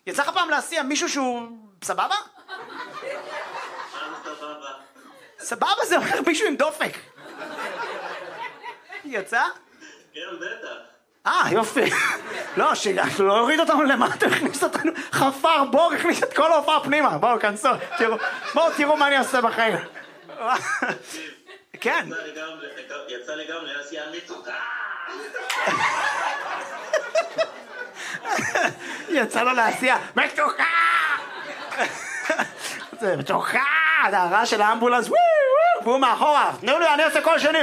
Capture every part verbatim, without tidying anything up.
יצא לך פעם להסיע מישהו שהוא סבבה? סבבה. סבבה זה אומר מישהו עם דופק. יצא? כן, בטח. אה, יופי. לא, שלא הוריד אותנו למטה, הכניס אותנו, חפר בור, הכניס את כל ההופעה פנימה. בואו, כנסו, תראו. בואו, תראו מה אני עושה בחיים. כן. יצא לי גם להסיע מתוקה. יצא לו להסיע מתוקה. זה מתוקה. זה הרעש של האמבולנס. והוא מאחורה. תנו לי, אני עושה כל שני.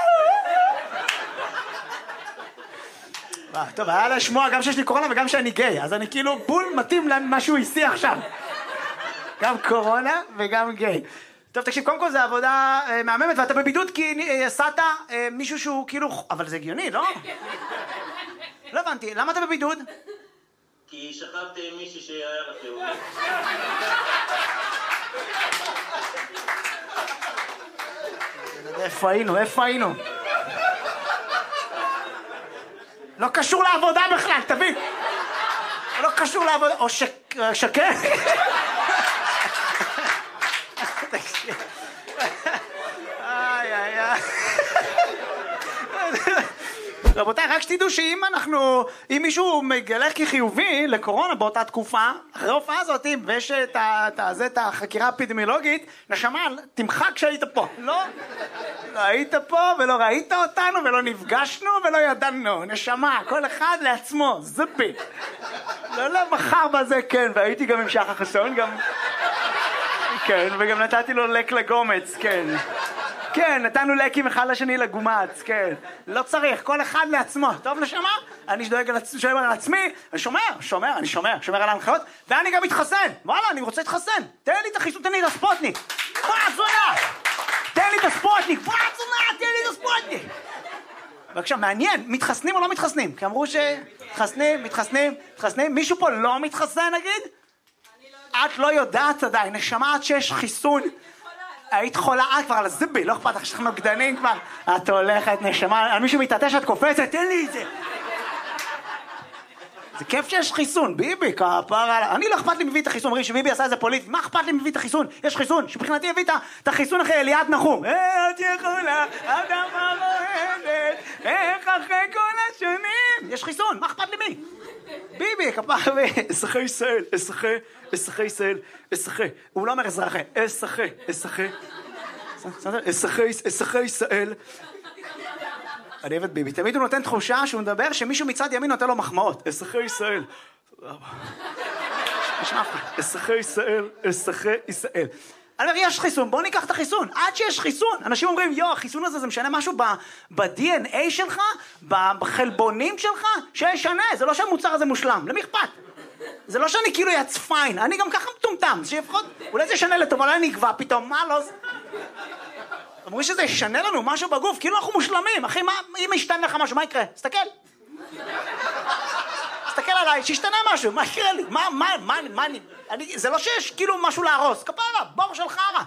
טוב, היה לשמוע גם שיש לי קורונה וגם שאני גיי, אז אני כאילו בול מתאים למה שהוא הסיע עכשיו. גם קורונה וגם גיי. טוב, תקשיב, קודם כל זה עבודה אה, מהממת, ואתה בבידוד כי הסעת אה, מישהו שהוא כאילו... אבל זה הגיוני, לא? לא הבנתי, למה אתה בבידוד? כי שכבתי עם מישהי שהיה לך חיובי. איפה היינו? איפה היינו? לא קשור לעבודה בכלל, תבין. לא קשור לעבודה, או שקר. איי, איי, איי. רבותיי, רק שתדעו שאם אנחנו, אם מישהו מגלה כחיובי לקורונה באותה תקופה, אחרי ההופעה הזאת, ויש את החקירה האפידמיולוגית, נשמה, תמחק כשהיית פה. לא, לא היית פה ולא ראית אותנו ולא נפגשנו ולא ידענו. נשמה, כל אחד לעצמו, זפי. לא, לא, מחר בזה, כן, והייתי גם עם שחר חסון, גם... כן, וגם נתתי לו לק לגומץ, כן. כן, נתנו לקים אחד לשני לגומץ, כן. לא צריך, כל אחד לעצמו. טוב, נשמה? אני שדואג על, שדואג על עצמי, אני שומר, שומר, אני שומר, שומר על ההנחיות, ואני גם מתחסן. וואלה, אני רוצה להתחסן. תן לי את החיסון, תן לי את הספוטניק. וואו, זונה! תן לי את הספוטניק, וואו, זונה, תן לי את הספוטניק. בבקשה, מעניין, מתחסנים או לא מתחסנים? כי אמרו שמתחסנים, מתחסנים, מתחסנים. מישהו פה לא מתחסן, נגיד? את לא יודעת עדיין, נשמה עד שיש חיסון. היית חולה, את כבר על הזיבי, לא אכפת, יש לך נוגדנים כבר. את הולכת, נשמה, על מישהו מתעטש, את קופצת, תן לי את זה. זה כיף שיש חיסון, ביבי, כפרה. אני לא אכפת לי מביא את החיסון, אומרים שביבי עשה את זה פוליטי. מה אכפת לי מביא את החיסון? יש חיסון, שבחינתי הביא את החיסון אחרי אליעד נחום. אה, את יכולה, אדמה רועדת, איך אחרי כל השנים. יש חיסון, מה אכפת לי מי? ביבי, כפרה, אזרחי ישראל, אזרחי, אזרחי ישראל, אזרחי. הוא לא אומר אזרחי, אזרחי, אזרחי. אזרחי, אזרחי ישראל. אני אוהב את ביבי, תמיד הוא נותן תחושה שהוא מדבר שמישהו מצד ימין נותן לו מחמאות. אזרחי ישראל. תודה רבה. אזרחי ישראל, אזרחי ישראל. אני אומר, יש חיסון, בוא ניקח את החיסון. עד שיש חיסון. אנשים אומרים, יו, החיסון הזה זה משנה משהו ב-די אן איי שלך, בחלבונים שלך, שישנה. זה לא שהמוצר הזה מושלם. למי אכפת? זה לא שאני כאילו יצפיין. אני גם ככה מטומטם. שיפחות, אולי זה ישנה לטוב, אולי אני אגבה פתאום. מה לא זה? אמרו שזה ישנה לנו משהו בגוף, כאילו אנחנו מושלמים. אחי, מה, אם ישתנה לך משהו, מה יקרה? תסתכל. תסתכל עליי, שישתנה משהו, מה יקרה לי? מה, מה, מה, מה, אני, אני, זה לא שיש כאילו משהו להרוס, כפרה, בור של חרה.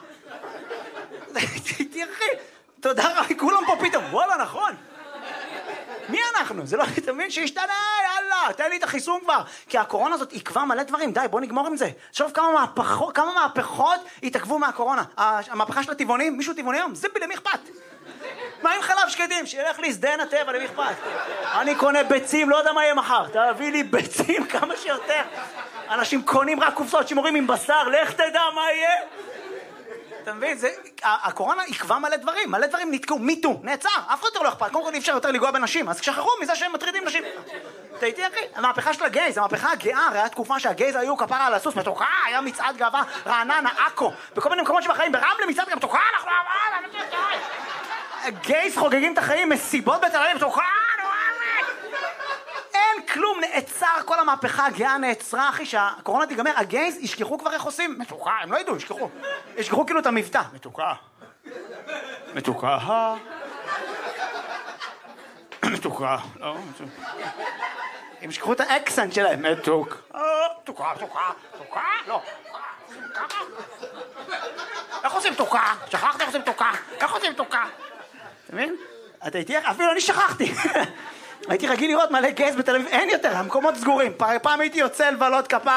תראי, תודה רבה, כולם פה פתאום, וואלה, נכון. מי אנחנו? זה לא תמיד שישתנה, יאללה, תן לי את החיסון כבר. כי הקורונה הזאת עקבה מלא דברים, די, בוא נגמור עם זה. שוב, כמה מהפכות, כמה מהפכות התעכבו מהקורונה. המהפכה של הטבעונים, מישהו טבעוני היום, זיבי, למי אכפת? מה עם חלב שקדים? שילך לי שדן הטבע, למי אכפת? אני קונה ביצים, לא יודע מה יהיה מחר. תביא לי ביצים כמה שיותר. אנשים קונים רק קופסאות שמורים עם בשר, לך תדע מה יהיה. אתה מבין? זה, הקורונה עקבה מלא דברים, מלא דברים נתקעו, מיטו, נעצר, אף אחד יותר לא אכפת, קודם כל אי אפשר יותר לגוע בנשים, אז שכחו מזה שהם מטרידים נשים. אתה איתי אחי? המהפכה של הגייז, המהפכה הגאה, הרי היה תקופה שהגייז היו כפרה על הסוס, מתוקה, היה מצעד גאווה, רעננה, עכו, בכל מיני מקומות שבחיים, ברמלה מצעד גם תוקה, אנחנו עברה, הגייז חוגגים את החיים, מסיבות בתל אביב, תוקה, אין כלום, נעצר, כל המהפכה הגאה נעצרה, אחי, שהקורונה תיגמר, הגייז ישכחו כבר איך עושים, מתוקה, הם לא ידעו, ישכחו, ישכחו כאילו את המבטא, מתוקה, מתוקה, מתוקה, לא, הם ישכחו את האקסנט שלהם, מתוק, מתוקה, מתוקה, מתוקה, לא, ככה, איך עושים מתוקה? שכחתי איך עושים מתוקה, איך עושים מתוקה? אתה מבין? אתה איתי, אפילו אני שכחתי. הייתי רגיל לראות מלא גייז בתל אביב, אין יותר, המקומות סגורים. פעם הייתי יוצא לבלות כפה